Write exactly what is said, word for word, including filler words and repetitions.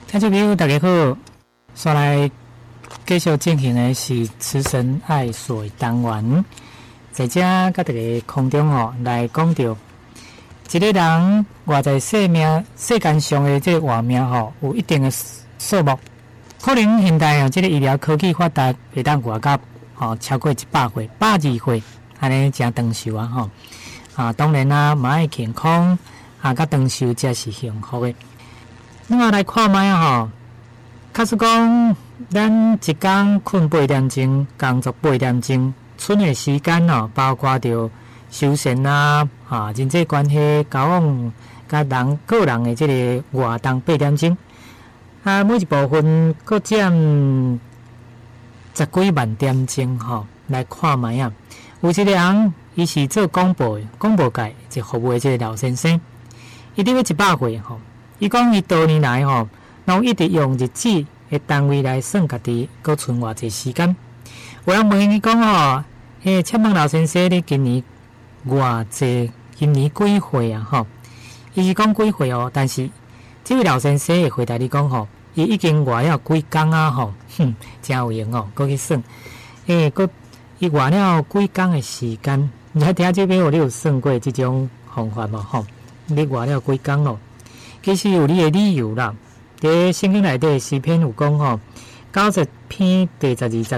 听众朋友大家好，所来继续进行的是慈神爱水单元，在这甲大家空中哦来讲到，一个人活在生命世间上的这个活命吼，有一定的数目，可能现代哦这个医疗科技发达，会当活到哦超过一百岁、百二岁，安尼真长寿啊吼。啊，当然啦，嘛爱健康，啊，甲长寿才是幸福的。那么来看卖啊吼，假使讲咱一工困八点钟，工作八点钟，剩的时间哦，包括着休闲啊、啊人际关系、交往、甲人个人的这个活动八点钟，啊，每一部分各占十几万点钟吼，来看卖啊。有一个人，伊是做广播的，广播界一服务的这个老先生，伊伫要一百岁吼。伊讲伊多年来吼，拢一直用日子的单位来算家己，搁剩偌济时间。有人问伊讲吼，诶，请问老先生，你今年偌济？今年几岁啊？吼，伊是讲几岁哦，但是这位老先生会回答你讲吼，伊已经活了几工啊？吼，哼，真有用哦，搁去算，诶，搁伊活了几工的时间？你睇下这边有你有算过这种方法无？吼，你活了几工咯？其实有你的理由啦，伫圣经内底诗篇有讲吼，九十篇第十二十